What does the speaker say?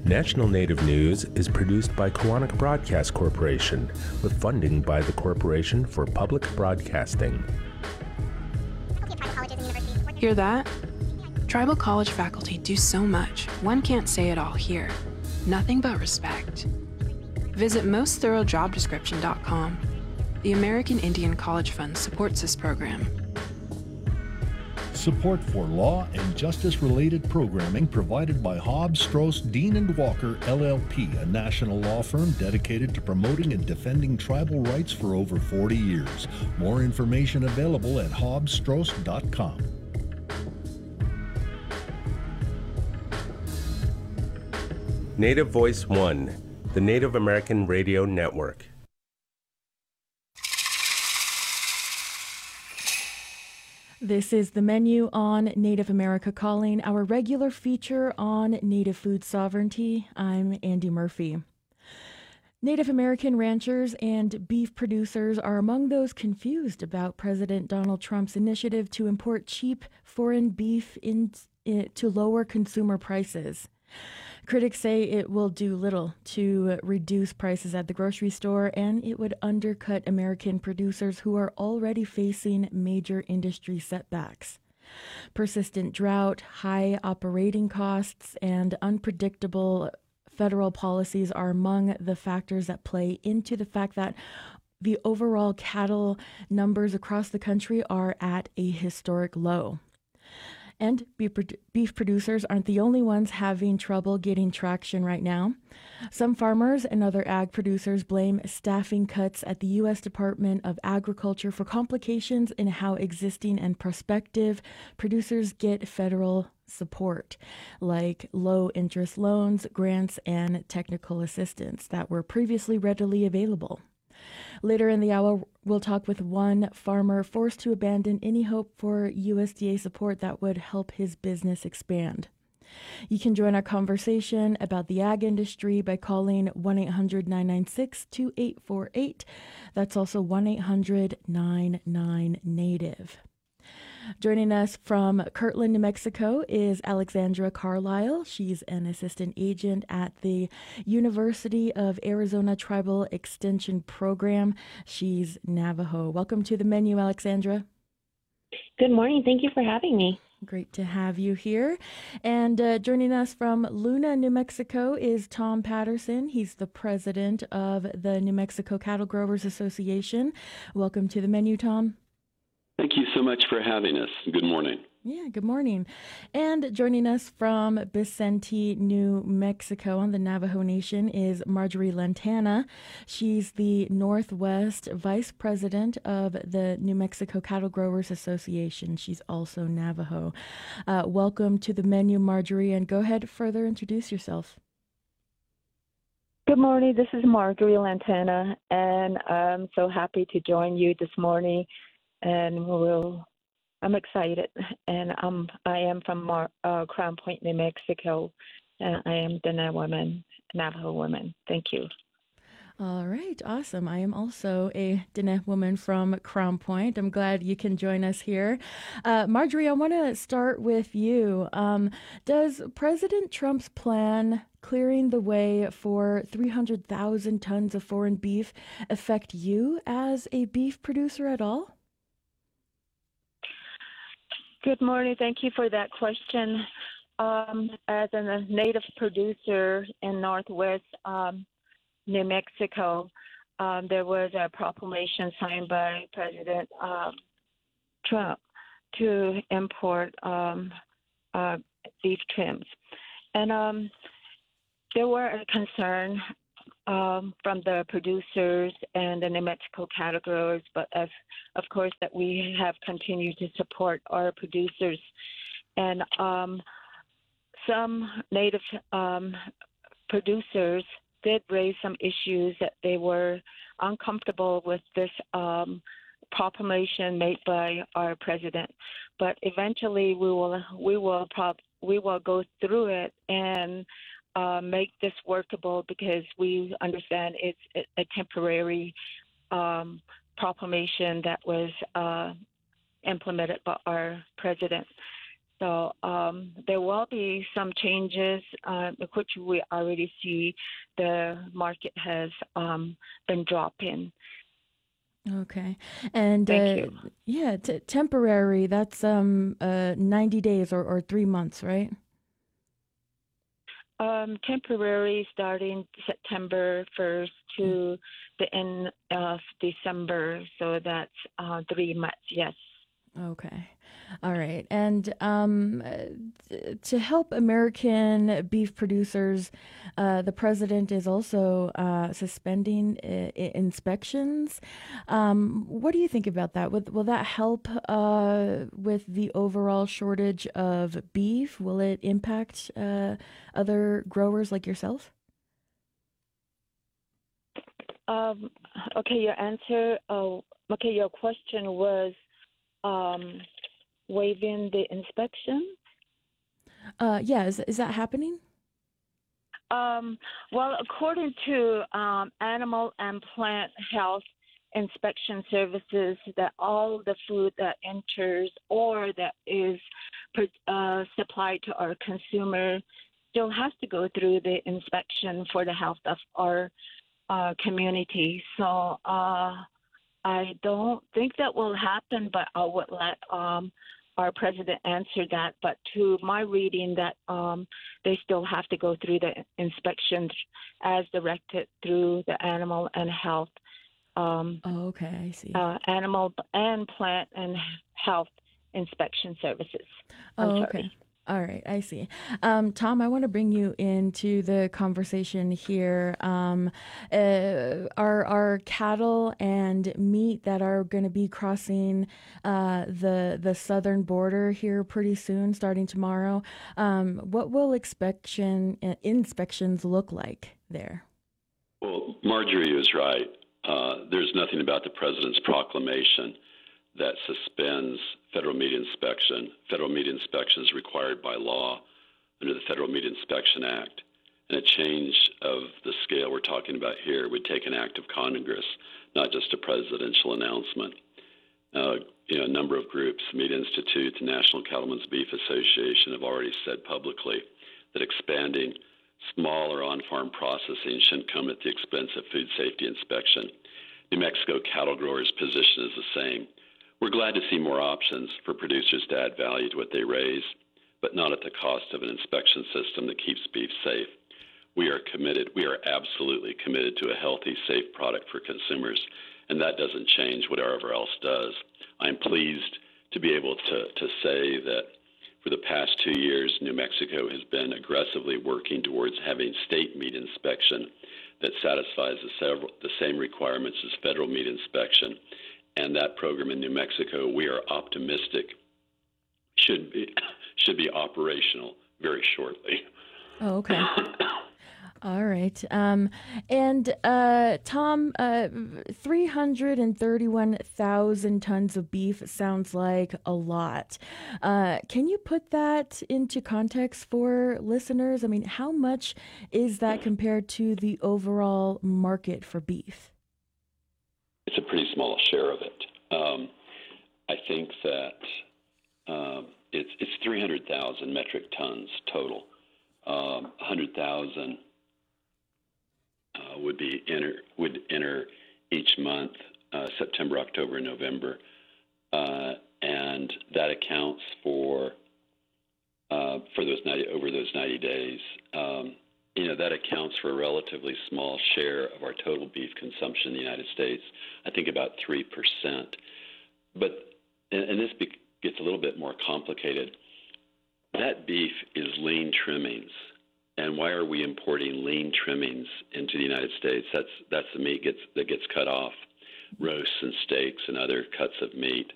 National Native News is produced by Koahnic Broadcast Corporation with funding by the Corporation for Public Broadcasting. Hear that? Tribal college faculty do so much, one can't say it all here. Nothing but respect. Visit mostthoroughdescription.com. The American Indian College Fund supports this program. Support for law and justice-related programming provided by Hobbs, Strauss, Dean & Walker, LLP, a national law firm dedicated to promoting and defending tribal rights for over 40 years. More information available at hobbsstrauss.com. Native Voice One, the Native American Radio Network. This is the menu on Native America Calling, our regular feature on Native food sovereignty. I'm Andy Murphy. Native American ranchers and beef producers are among those confused about President Donald Trump's initiative to import cheap foreign beef to lower consumer prices. Critics say it will do little to reduce prices at the grocery store, and it would undercut American producers who are already facing major industry setbacks. Persistent drought, high operating costs, and unpredictable federal policies are among the factors that play into the fact that the overall cattle numbers across the country are at a historic low. And beef producers aren't the only ones having trouble getting traction right now. Some farmers and other ag producers blame staffing cuts at the U.S. Department of Agriculture for complications in how existing and prospective producers get federal support, like low-interest loans, grants, and technical assistance that were previously readily available. Later in the hour, we'll talk with one farmer forced to abandon any hope for USDA support that would help his business expand. You can join our conversation about the ag industry by calling 1-800-996-2848. That's also 1-800-99-NATIVE. Joining us from Kirtland, New Mexico is Alexandra Carlisle. She's an assistant agent at the University of Arizona Tribal Extension Program. She's Navajo. Welcome to the menu, Alexandra. Good morning. Thank you for having me. Great to have you here. And joining us from Luna, New Mexico is Tom Patterson. He's the president of the New Mexico Cattle Growers Association. Welcome to the menu, Tom. Thank you so much for having us. Good morning. Yeah, good morning. And joining us from Vicente, New Mexico on the Navajo Nation is Marjorie Lantana. She's the Northwest Vice President of the New Mexico Cattle Growers Association. She's also Navajo. Welcome to the menu, Marjorie, and go ahead further introduce yourself. Good morning. This is Marjorie Lantana, and I'm so happy to join you this morning. And I'm excited, and I am from Crown Point, New Mexico, and I am Dene Navajo woman. Thank you. All right, awesome. I am also a Dene woman from Crown Point. I'm glad you can join us here. Marjorie, I want to start with you. Does President Trump's plan clearing the way for 300,000 tons of foreign beef affect you as a beef producer at all? Good morning. Thank you for that question. As a native producer in Northwest New Mexico, there was a proclamation signed by President Trump to import beef trims. And there were a concern from the producers and the New Mexico cattle growers, but of course that we have continued to support our producers. And some native producers did raise some issues that they were uncomfortable with this proclamation made by our president. But eventually we will go through it and make this workable, because we understand it's a temporary proclamation that was implemented by our president. So there will be some changes, which we already see the market has been dropping. Okay. And Thank you. yeah, temporary, that's 90 days or 3 months, right? Temporary starting September 1st to the end of December. So that's 3 months, yes. Okay. All right. And to help American beef producers, the president is also suspending inspections. What do you think about that? Will that help with the overall shortage of beef? Will it impact other growers like yourself? Okay, your answer. Okay, your question was waiving the inspection. Yeah, is that happening? Well, according to Animal and Plant Health Inspection Services, that all the food that enters or that is supplied to our consumer still has to go through the inspection for the health of our community. So I don't think that will happen, but I would let our president answer that. But to my reading, that they still have to go through the inspections as directed through the Animal and Health. Okay, I see. Animal and Plant and Health Inspection Services. Oh, okay. All right, I see. Tom, I want to bring you into the conversation here. Our cattle and meat that are going to be crossing the southern border here pretty soon, starting tomorrow. What will inspections look like there? Well, Marjorie is right. There's nothing about the president's proclamation that suspends federal meat inspection. Federal meat inspection is required by law under the Federal Meat Inspection Act. And a change of the scale we're talking about here would take an act of Congress, not just a presidential announcement. A number of groups, Meat Institute, the National Cattlemen's Beef Association, have already said publicly that expanding small or on-farm processing shouldn't come at the expense of food safety inspection. New Mexico cattle growers' position is the same. We're glad to see more options for producers to add value to what they raise, but not at the cost of an inspection system that keeps beef safe. We are absolutely committed to a healthy, safe product for consumers, and that doesn't change whatever else does. I'm pleased to be able to say that for the past 2 years, New Mexico has been aggressively working towards having state meat inspection that satisfies the same requirements as federal meat inspection. And that program in New Mexico, we are optimistic, should be operational very shortly. Oh, okay. All right. And Tom, 331,000 tons of beef sounds like a lot. Can you put that into context for listeners? I mean, how much is that compared to the overall market for beef? It's a pretty small share of it. I think that it's 300,000 metric tons total. 100,000 would enter each month, September, October, and November, and that accounts for those 90 days. That accounts for a relatively small share of our total beef consumption in the United States. I think about 3%. But and this gets a little bit more complicated. That beef is lean trimmings. And why are we importing lean trimmings into the United States? That's the meat that gets cut off, roasts and steaks and other cuts of meat.